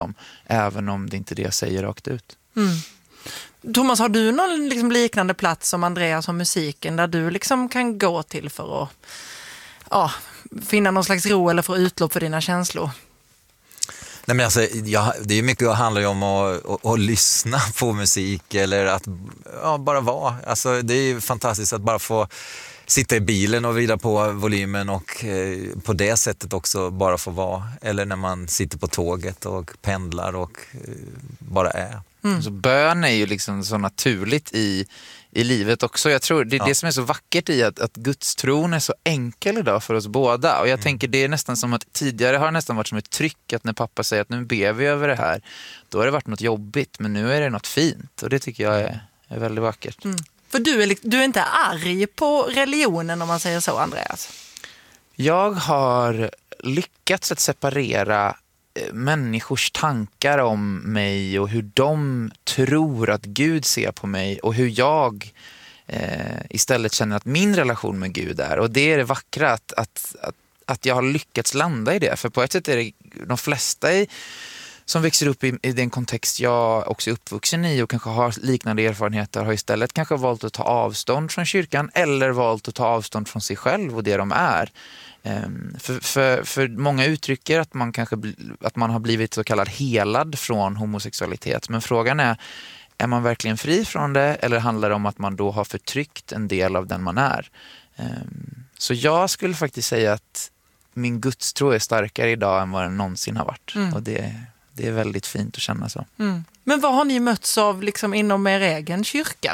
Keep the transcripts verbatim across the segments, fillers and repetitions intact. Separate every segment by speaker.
Speaker 1: om, även om det inte är det jag säger rakt ut.
Speaker 2: Mm. Thomas, har du någon liksom liknande plats som Andreas och musiken där du liksom kan gå till för att ja, finna någon slags ro eller få utlopp för dina känslor?
Speaker 3: Nej, men alltså, jag, det är mycket att handla om att, att, att lyssna på musik eller att ja, bara vara. Alltså, det är ju fantastiskt att bara få sitta i bilen och vrida på volymen och eh, på det sättet också bara få vara. Eller när man sitter på tåget och pendlar och eh, bara är.
Speaker 1: Mm. Så bön är ju liksom så naturligt i, i livet också. Jag tror det är ja. det som är så vackert i att, att Guds tron är så enkel idag för oss båda. Och jag mm. tänker det är nästan som att tidigare har det nästan varit som ett tryck att när pappa säger att nu ber vi över det här, då har det varit något jobbigt, men nu är det något fint. Och det tycker jag är, är väldigt vackert. Mm.
Speaker 2: För du är, du är inte arg på religionen om man säger så, Andreas?
Speaker 1: Jag har lyckats att separera människors tankar om mig och hur de tror att Gud ser på mig och hur jag eh, istället känner att min relation med Gud är. Och det är det vackra att, att, att, att jag har lyckats landa i det. För på ett sätt är det de flesta i, som växer upp i, i den kontext jag också är uppvuxen i och kanske har liknande erfarenheter har istället kanske valt att ta avstånd från kyrkan eller valt att ta avstånd från sig själv och det de är. Um, för, för, för många uttrycker att man kanske att man har blivit så kallad helad från homosexualitet, men frågan är, är man verkligen fri från det eller handlar det om att man då har förtryckt en del av den man är? Um, så jag skulle faktiskt säga att min gudstro är starkare idag än vad den någonsin har varit. Mm. Och det, det är väldigt fint att känna så.
Speaker 2: Mm. Men vad har ni mötts av liksom inom er egen kyrka?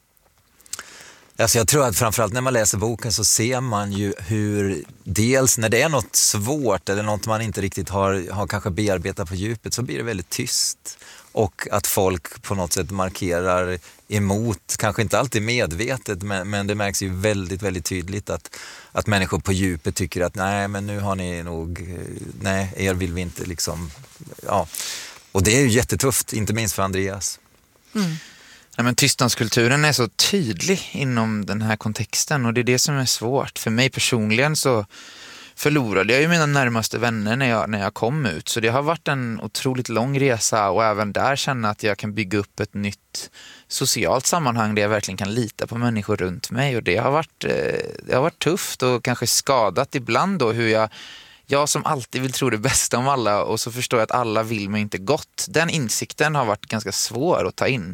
Speaker 3: Alltså jag tror att framförallt när man läser boken så ser man ju hur dels när det är något svårt eller något man inte riktigt har, har kanske bearbetat på djupet så blir det väldigt tyst. Och att folk på något sätt markerar emot, kanske inte alltid medvetet, men, men det märks ju väldigt, väldigt tydligt att, att människor på djupet tycker att nej, men nu har ni nog, nej, er vill vi inte liksom, ja. Och det är ju jättetufft, inte minst för Andreas.
Speaker 1: Mm. Nej, men tystnadskulturen är så tydlig inom den här kontexten och det är det som är svårt. För mig personligen så förlorade jag ju mina närmaste vänner när jag, när jag kom ut. Så det har varit en otroligt lång resa och även där känna att jag kan bygga upp ett nytt socialt sammanhang där jag verkligen kan lita på människor runt mig. Och det har varit, det har varit tufft och kanske skadat ibland då hur jag Jag som alltid vill tro det bästa om alla och så förstår jag att alla vill mig inte gott. Den insikten har varit ganska svår att ta in.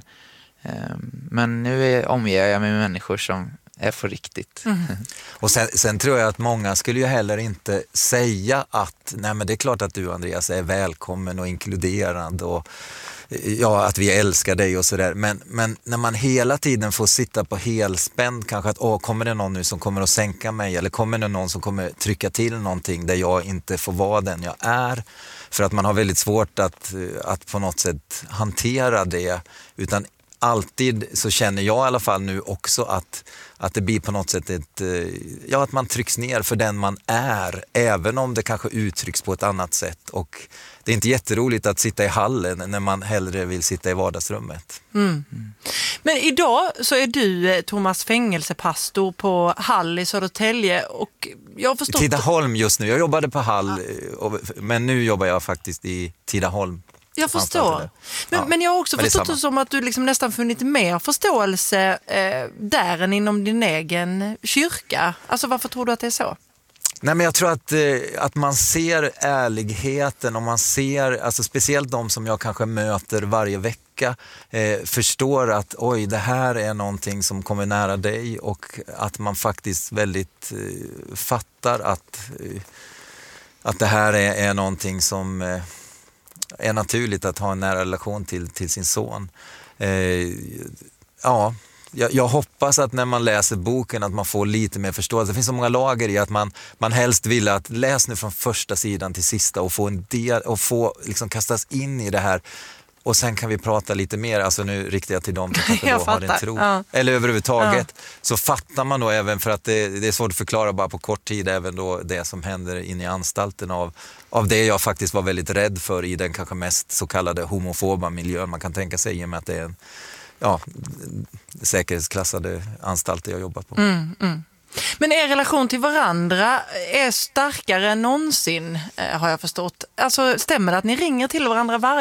Speaker 1: Men nu är, omger jag mig med människor som är för riktigt. Mm.
Speaker 3: Och sen, sen tror jag att många skulle ju heller inte säga att nej men det är klart att du Andreas är välkommen och inkluderande och ja, att vi älskar dig och sådär. Men, men när man hela tiden får sitta på helspänn kanske att åh, kommer det någon nu som kommer att sänka mig eller kommer det någon som kommer trycka till någonting där jag inte får vara den jag är. För att man har väldigt svårt att, att på något sätt hantera det utan alltid så känner jag i alla fall nu också att, att det blir på något sätt ett, ja, att man trycks ner för den man är, även om det kanske uttrycks på ett annat sätt. Och det är inte jätteroligt att sitta i hallen när man hellre vill sitta i vardagsrummet. Mm.
Speaker 2: Mm. Men idag så är du, Thomas, fängelsepastor på Hall i Södertälje och jag har förstått...
Speaker 3: Tidaholm just nu, jag jobbade på Hall, ja. Men nu jobbar jag faktiskt i Tidaholm.
Speaker 2: Jag förstår. Men, ja, men jag har också förstått det som att du liksom nästan funnit mer förståelse eh, där än inom din egen kyrka. Alltså varför tror du att det är så?
Speaker 3: Nej, men jag tror att, eh, att man ser ärligheten och man ser, alltså speciellt de som jag kanske möter varje vecka eh, förstår att oj, det här är någonting som kommer nära dig och att man faktiskt väldigt eh, fattar att, eh, att det här är, är någonting som... Eh, är naturligt att ha en nära relation till, till sin son. Eh, ja, jag, jag hoppas att när man läser boken att man får lite mer förståelse. Det finns så många lager i att man, man helst vill att läs nu från första sidan till sista och få en del och få liksom kastas in i det här. Och sen kan vi prata lite mer, alltså nu riktar jag till dem som då har en tro. Ja. Eller överhuvudtaget. Ja. Så fattar man då även, för att det, det är svårt att förklara bara på kort tid, även då det som händer inne i anstalten av, av det jag faktiskt var väldigt rädd för i den kanske mest så kallade homofoba miljön man kan tänka sig, i och med att det är en ja, säkerhetsklassade anstalter jag jobbar på.
Speaker 2: Mm, mm. Men er relation till varandra är starkare än någonsin, har jag förstått. Alltså, stämmer det att ni ringer till varandra varje